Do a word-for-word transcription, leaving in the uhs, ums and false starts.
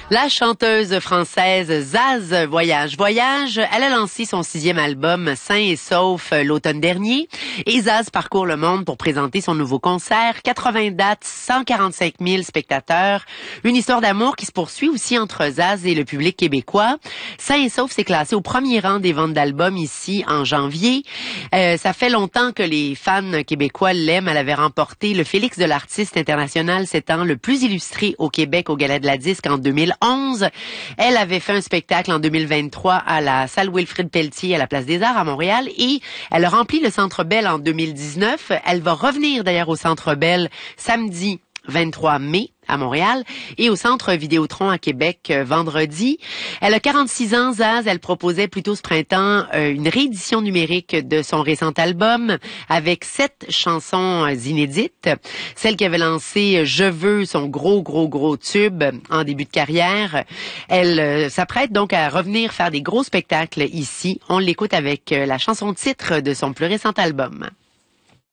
La chanteuse française Zaz Voyage Voyage, elle a lancé son sixième album Sain et Sauf l'automne dernier et Zaz parcourt le monde pour présenter son nouveau concert. quatre-vingts dates, cent quarante-cinq mille spectateurs. Une histoire d'amour qui se poursuit aussi entre Zaz et le public québécois. Sain et Sauf s'est classé au premier rang des ventes d'albums ici en janvier. Euh, ça fait longtemps que les fans québécois l'aiment. Elle avait remporté le Félix de l'artiste international s'étant le plus illustré au Québec au Gala de la Disque en deux mille onze. Elle avait fait un spectacle en deux mille vingt-trois à la salle Wilfrid Pelletier à la Place des Arts à Montréal et elle a rempli le Centre Bell en deux mille dix-neuf. Elle va revenir d'ailleurs au Centre Bell samedi vingt-trois mai à Montréal et au Centre Vidéotron à Québec euh, vendredi. Elle a quarante-six ans, Zaz. Elle proposait plutôt ce printemps euh, une réédition numérique de son récent album avec sept chansons euh, inédites. Celle qui avait lancé euh, Je veux, son gros, gros, gros tube en début de carrière. Elle euh, s'apprête donc à revenir faire des gros spectacles ici. On l'écoute avec euh, la chanson titre de son plus récent album.